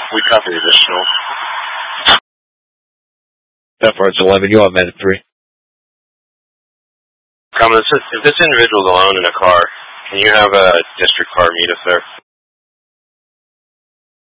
We copy additional. That part's 11. You want med 3. If this individual's alone in a car, can you have a district car meet us there?